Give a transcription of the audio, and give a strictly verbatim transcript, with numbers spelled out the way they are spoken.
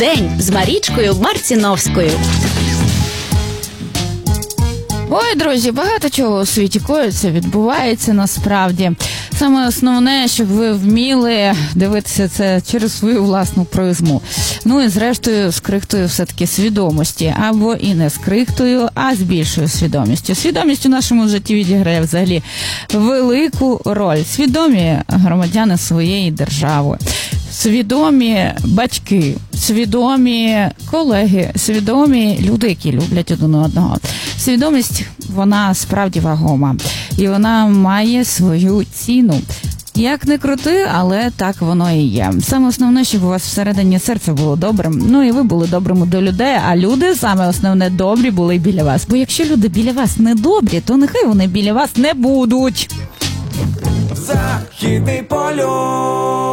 День з Марічкою Марціновською. Ой, друзі, багато чого у світі коїться, відбувається насправді. Саме основне, щоб ви вміли дивитися це через свою власну призму. Ну і зрештою з крихтою все-таки свідомості. Або і не з крихтою, а з більшою свідомістю. Свідомість у нашому житті відіграє взагалі велику роль. Свідомі громадяни своєї держави. Свідомі батьки, свідомі колеги, свідомі люди, які люблять один одного. Свідомість, вона справді вагома. І вона має свою ціну. Як не крути, але так воно і є. Саме основне, щоб у вас всередині серце було добрим. Ну і ви були добрими до людей, а люди, саме основне, добрі були біля вас. Бо якщо люди біля вас не добрі, то нехай вони біля вас не будуть. Західний полюс.